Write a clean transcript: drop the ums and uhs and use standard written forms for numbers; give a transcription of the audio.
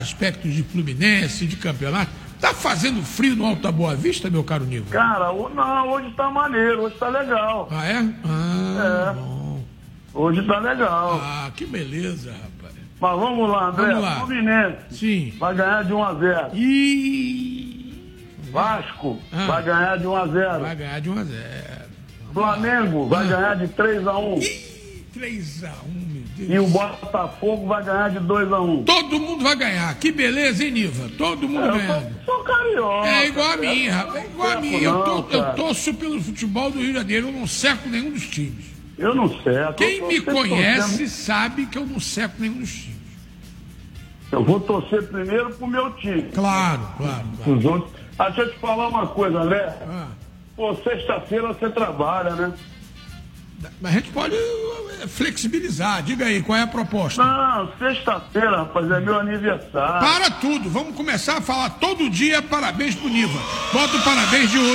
aspectos de Fluminense, de campeonato. Tá fazendo frio no Alto da Boa Vista, meu caro Nivo? Cara, não, hoje tá maneiro, hoje tá legal. Ah, é? Ah, bom. Hoje tá legal. Ah, que beleza, rapaz. Mas vamos lá, André. Vamos lá. Fluminense Sim. vai ganhar de 1-0. Vasco vai ganhar de 1-0. Vai ganhar de 1-0. Flamengo vai ganhar de 3-1. 3-1, meu Deus. E o Botafogo vai ganhar de 2-1. Todo mundo vai ganhar. Que beleza, hein, Niva? Todo mundo ganhando. Eu sou carioca. É igual a mim, rapaz. É igual a mim. Eu torço pelo futebol do Rio de Janeiro. Eu não seco nenhum dos times. Eu não seco. Quem me conhece sabe que eu não seco nenhum dos times. Eu vou torcer primeiro pro meu time. Claro. Os outros. Deixa eu te falar uma coisa, André. Pô, sexta-feira você trabalha, né? Mas a gente pode flexibilizar. Diga aí, qual é a proposta? Não, sexta-feira, rapaz, é meu aniversário. Para tudo. Vamos começar a falar todo dia parabéns pro Niva. Bota o parabéns de hoje.